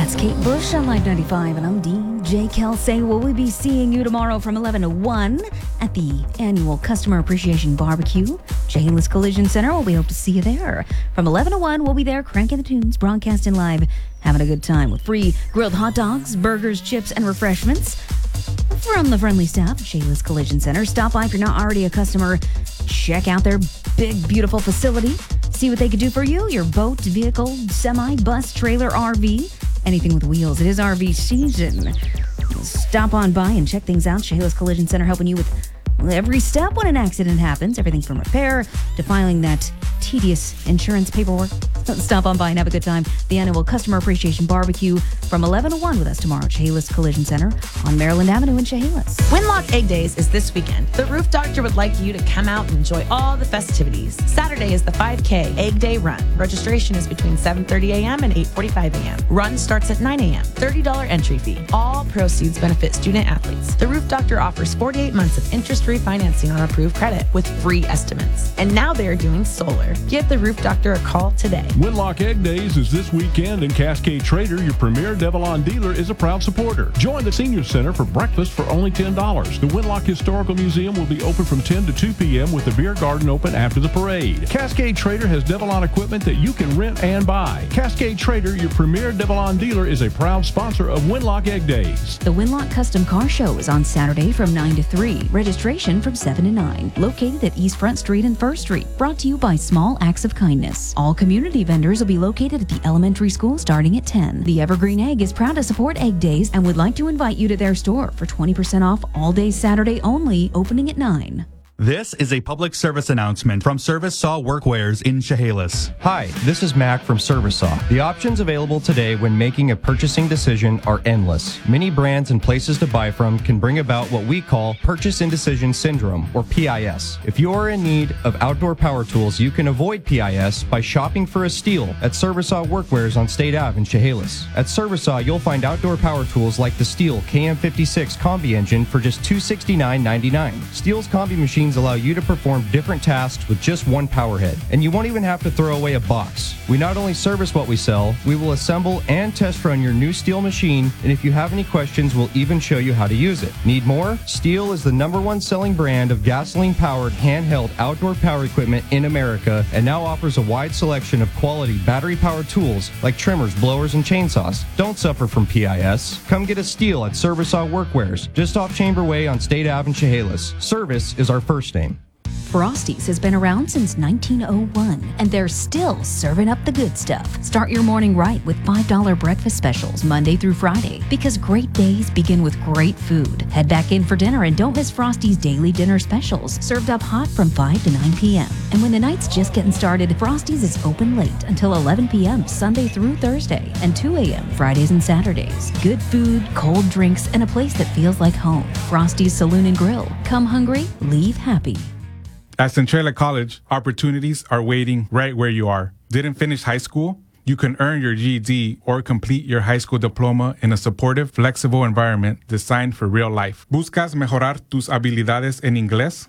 That's Kate Bush on Live 95, and I'm DJ Kelsey. Will we be seeing you tomorrow from 11 to 1 at the annual Customer Appreciation Barbecue, Chehalis Collision Center? Well, we hope to see you there. From 11 to 1, we'll be there cranking the tunes, broadcasting live, having a good time with free grilled hot dogs, burgers, chips, and refreshments from the friendly staff at Chehalis Collision Center. Stop by if you're not already a customer. Check out their big, beautiful facility. See what they could do for you. Your boat, vehicle, semi, bus, trailer, RV, anything with wheels. It is RV season. Stop on by and check things out. Chehalis Collision Center helping you with every step when an accident happens. Everything from repair to filing that tedious insurance paperwork. Stop on by and have a good time. The annual Customer Appreciation Barbecue from 11 to 1 with us tomorrow at Chehalis Collision Center on Maryland Avenue in Chehalis. Winlock Egg Days is this weekend. The Roof Doctor would like you to come out and enjoy all the festivities. Saturday is the 5K Egg Day Run. Registration is between 7:30 a.m. and 8:45 a.m. Run starts at 9 a.m. $30 entry fee. All proceeds benefit student athletes. The Roof Doctor offers 48 months of interest-free financing on approved credit with free estimates. And now they are doing solar. Give the Roof Doctor a call today. Winlock Egg Days is this weekend, and Cascade Trader, your premier Devilon dealer, is a proud supporter. Join the Senior Center for breakfast for only $10. The Winlock Historical Museum will be open from 10 to 2 p.m. with the beer garden open after the parade. Cascade Trader has Devilon equipment that you can rent and buy. Cascade Trader, your premier Devilon dealer, is a proud sponsor of Winlock Egg Days. The Winlock Custom Car Show is on Saturday from 9 to 3. Registration from 7 to 9. Located at East Front Street and First Street. Brought to you by Small Acts of Kindness. All community vendors will be located at the elementary school starting at 10. The Evergreen Egg is proud to support Egg Days and would like to invite you to their store for 20% off all day Saturday only, opening at 9. This is a public service announcement from Service Saw Workwears in Chehalis. Hi, this is Mac from Service Saw. The options available today when making a purchasing decision are endless. Many brands and places to buy from can bring about what we call purchase indecision syndrome, or PIS. If you are in need of outdoor power tools, you can avoid PIS by shopping for a steal at Service Saw Workwears on State Ave in Chehalis. At Service Saw, you'll find outdoor power tools like the Steel KM56 Combi engine for just $269.99. Steel's Combi machines allow you to perform different tasks with just one power head, and you won't even have to throw away a box. We not only service what we sell, we will assemble and test run your new Steel machine, and if you have any questions, we'll even show you how to use it. Need more? Steel is the #1 selling brand of gasoline-powered handheld outdoor power equipment in America, and now offers a wide selection of quality battery-powered tools like trimmers, blowers, and chainsaws. Don't suffer from PIS. Come get a Steel at Service Saw Workwears, just off Chamber Way on State Ave in Chehalis. Service is our first name. Frosties has been around since 1901, and they're still serving up the good stuff. Start your morning right with $5 breakfast specials Monday through Friday, because great days begin with great food. Head back in for dinner and don't miss Frosties' daily dinner specials, served up hot from 5 to 9 p.m. And when the night's just getting started, Frosties is open late until 11 p.m. Sunday through Thursday, and 2 a.m. Fridays and Saturdays. Good food, cold drinks, and a place that feels like home. Frosties Saloon and Grill. Come hungry, leave happy. At Centralia College, opportunities are waiting right where you are. Didn't finish high school? You can earn your GED or complete your high school diploma in a supportive, flexible environment designed for real life. ¿Buscas mejorar tus habilidades en inglés?